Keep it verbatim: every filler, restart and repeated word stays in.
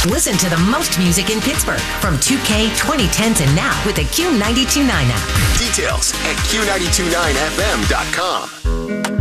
Listen to the most music in Pittsburgh from two K, twenty ten to now with the Q ninety-two point nine app. Details at Q nine two nine F M dot com.